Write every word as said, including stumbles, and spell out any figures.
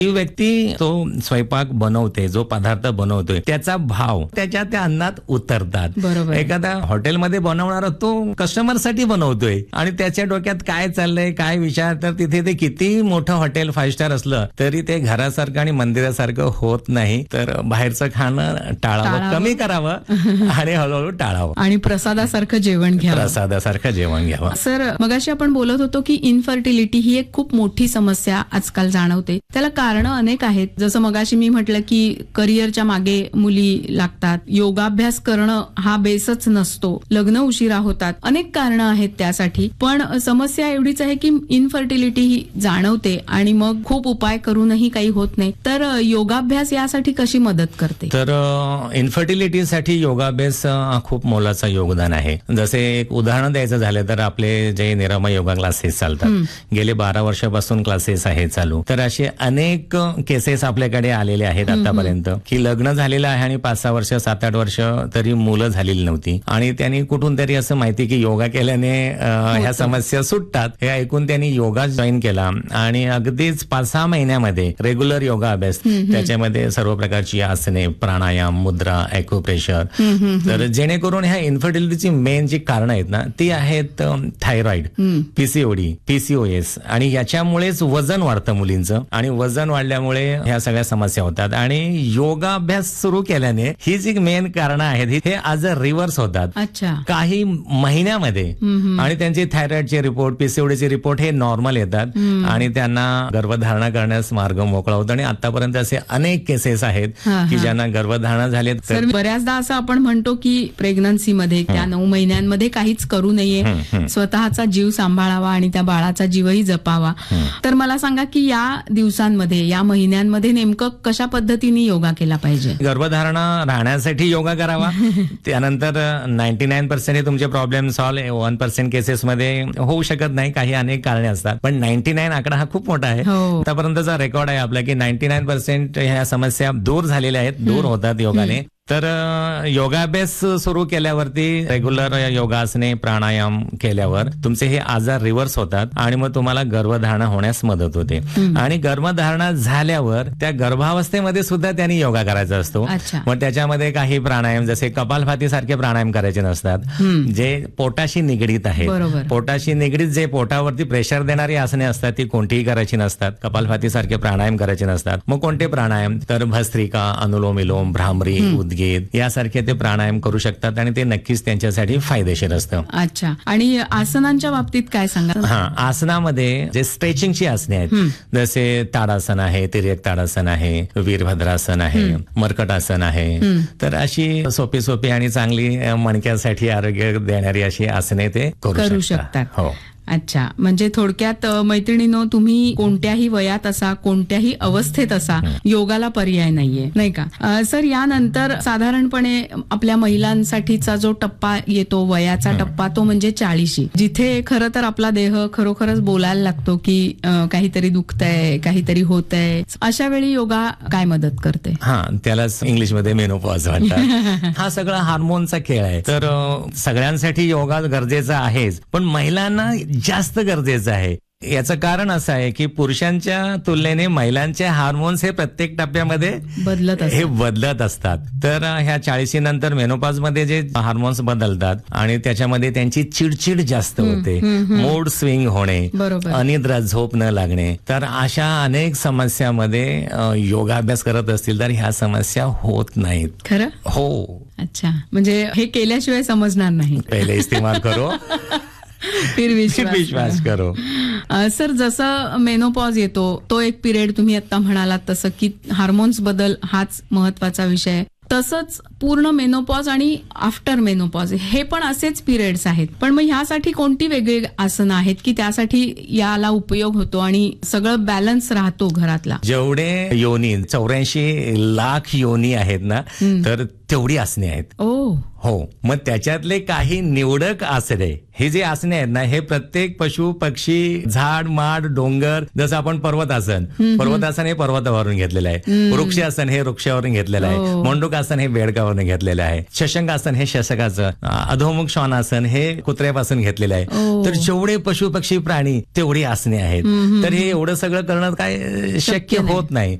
ती व्यक्ती तो स्वयंपाक बनवते, जो पदार्थ बनवतोय त्याचा भाव त्याच्या त्या अन्नात उतरतात. बरोबर. एखादा हॉटेलमध्ये बनवणारा तो कस्टमर साठी बनवतोय आणि त्याच्या डोक्यात काय चाललंय, काय विचार, तर तिथे ते किती मोठं हॉटेल फाईव्ह स्टार असलं तरी ते घरासारखं आणि मंदिरासारखं होत नाही. तर बाहेरचं खाणं टाळावं, टाळावं. कमी करावं आणि हळूहळू टाळावं आणि प्रसादासारखं जेवण घ्यावं. प्रसादासारखं जेवण घ्यावं. सर, मगाशी आपण बोलत होतो की इन्फर्टिलिटी ही एक खूप मोठी समस्या आजकाल जाणवते. त्याला कारण अनेक आहेत. जसं मगाशी मी म्हटलं की करिअरच्या मागे मुली लागतात, योगाभ्यास करणं हा बेसच नसतो, लग्न उशिरा होतात, अनेक कारणं आहेत त्यासाठी. पण समस्या एवढीच आहे की इन्फर्टिलिटी ही जाणवते आणि मग खूप उपाय करूनही काही होत नाही. तर योगाभ्यास यासाठी कशी मदत करते? तर इन्फर्टिलिटीसाठी योगाभ्यास खूप मोलाचं योगदान आहे. जसे एक उदाहरण द्यायचं झालं तर आपले जे निरामय योगा क्लासेस चालतात, गेले बारा वर्षापासून क्लासेस आहेत चालू. तर असे अनेक केसेस आपल्याकडे आलेले आहेत आतापर्यंत की लग्न झालेलं आहे आणि पाच सहा वर्ष सात आठ वर्ष तरी मुलं झालेली नव्हती आणि त्यांनी कुठून तरी असं माहिती की योगा केल्याने ह्या समस्या सुटतात हे ऐकून त्यांनी योगा जॉईन केला आणि अगदीच पाच सहा महिन्यामध्ये रेग्युलर योगा अभ्यास, त्याच्यामध्ये सर्व प्रकारची आसने, प्राणायाम, मुद्रा, ॲक्युप्रेशर. तर जेणेकरून ह्या इन्फर्टिलिटीची मेन जी कारणं आहेत ना ती आहेत थायरॉइड, पीसीओडी, पीसीओएस आणि याच्यामुळेच वजन वाढतं मुलींचं आणि वजन वाढल्यामुळे ह्या सगळ्या समस्या होतात. आणि योगाभ्यास सुरू केल्याने ही जी मेन कारणं आहेत हे आज रिव्हर्स होतात. अच्छा. काही महिन्यामध्ये आणि त्यांची थायरॉइडचे रिपोर्ट, पीसीओडीचे रिपोर्ट हे नॉर्मल येतात आणि त्यांना गर्भधारणा करण्यास मार्ग मोकळा होतो. आणि आतापर्यंत असे अनेक केसेस आहेत की ज्यांना गर्भधारणा झाली. तर बऱ्याचदा असं आपण म्हणतो की प्रेग्नन्सीमध्ये त्या नऊ महिन्यांमध्ये काहीच करू नये, स्वतःचा जीव सांभाळावा आणि त्या बाळाचा जीवही जपावा. तर मला सांगा की या दिवसांमध्ये, या महिन्यांमध्ये नेमकं कशा पद्धतीने योगा केला पाहिजे? गर्भधारणा राहण्यासाठी योगा करावा. त्यानंतर नाईन्टी नाईन पर्सेंट तुमचे problem solve, one percent cases मध्ये होऊ शकत नाही, काही अनेक कारणे असतात. पण नाईन्टी नाईन आकडा हा खूप मोठा आहे. आतापर्यंतचा रेकॉर्ड आहे आपला की नाईन्टी नाईन पर्सेंट ह्या समस्या दूर झालेल्या आहेत, दूर होतात योगाने. तर योगाभ्यास सुरू केल्यावरती, रेग्युलर योगासने, प्राणायाम केल्यावर तुमचे हे आजार रिव्हर्स होतात आणि मग तुम्हाला गर्भधारणा होण्यास मदत होते. आणि गर्भधारणा झाल्यावर त्या गर्भावस्थेमध्ये सुद्धा त्यांनी योगा करायचा असतो. मग त्याच्यामध्ये काही प्राणायाम, जसे कपालभाती सारखे प्राणायाम करायचे नसतात, जे पोटाशी निगडीत आहेत. पोटाशी निगडीत जे पोटावरती प्रेशर देणारी आसने असतात ती कोणतीही करायची नसतात. कपालभाती सारखे प्राणायाम करायचे नसतात. मग कोणते प्राणायाम? तर भस्त्रिका, अनुलोम विलोम, भ्रामरी, उद्गीत यासारखे ते प्राणायाम करू शकतात आणि ते नक्कीच त्यांच्यासाठी फायदेशीर असतं. अच्छा. आणि आसनांच्या बाबतीत काय सांगा? हा, आसनामध्ये जे स्ट्रेचिंगची आसने आहेत, जसे ताडासन आहे, तिर्यक ताडासन आहे, वीरभद्रासन आहे, मर्कटासन आहे, तर अशी सोपी सोपी आणि चांगली मणक्यासाठी आरोग्य देणारी अशी आसने ते करू शकतात. हो. अच्छा. म्हणजे थोडक्यात मैत्रिणींनो, तुम्ही कोणत्याही वयात असा, कोणत्याही अवस्थेत असा, योगाला पर्याय नाहीये, नाही का? सर, यानंतर साधारणपणे आपल्या महिलांसाठीचा जो टप्पा येतो, वयाचा टप्पा, तो म्हणजे चाळीशी, जिथे खरं तर आपला देह खरोखरच बोलायला लागतो की काहीतरी दुखतंय, काहीतरी होतंय. अशा वेळी योगा काय मदत करते? हा, त्यालाच इंग्लिशमध्ये मेनोपॉज म्हणतात. हा सगळा हार्मोनचा खेळ आहे. तर सगळ्यांसाठी योगा गरजेचा आहेच, पण महिलांना जास्त गरजेचं आहे. याचं कारण असं आहे की पुरुषांच्या तुलनेने महिलांचे हार्मोन्स हे प्रत्येक टप्प्यामध्ये बदलत हे बदलत असतात. तर ह्या चाळीशी नंतर मेनोपॉज मध्ये जे हार्मोन्स बदलतात आणि त्याच्यामध्ये त्यांची चिडचिड जास्त होते, मूड स्विंग होणे, अनिद्रा, झोप न लागणे. तर अशा अनेक समस्यामध्ये योगाभ्यास करत असतील तर ह्या समस्या होत नाहीत. खरं? हो. अच्छा. म्हणजे हे केल्याशिवाय समजणार नाही. पहिले इस्तेमाल करो फिर विश्वास, विश्वास करो. सर, जसं मेनोपॉज येतो, तो एक पिरियड तुम्ही आता म्हणालात तसं की हार्मोन्स बदल हाच महत्वाचा विषय. तसंच पूर्ण मेनोपॉज आणि आफ्टर मेनोपॉज हे पण असेच पिरियड्स आहेत. पण मग ह्यासाठी कोणती वेगळी आसनं आहेत की त्यासाठी याला उपयोग होतो आणि सगळं बॅलन्स राहतो घरातला? जेवढे योनी, चौऱ्याऐंशी लाख योनी आहेत ना, तर तेवढी आसने आहेत. ओ हो, मग त्याच्यातले काही निवडक आसने, हे जे आसने आहेत ना, हे प्रत्येक पशु पक्षी, झाड माड डोंगर, जसं आपण पर्वतासन, पर्वतासन हे पर्वतावरून घेतलेलं आहे, वृक्षासन हे वृक्षावरून घेतलेलं आहे, मंडूकासन हे बेडकावरून घेतलेलं आहे, शशंकासन हे शशकाचं, अधोमुख श्वानासन हे कुत्र्यापासून घेतलेलं आहे. तर जेवढे पशु पक्षी प्राणी तेवढी आसने आहेत. तर हे एवढं सगळं करणं काय शक्य होत नाही.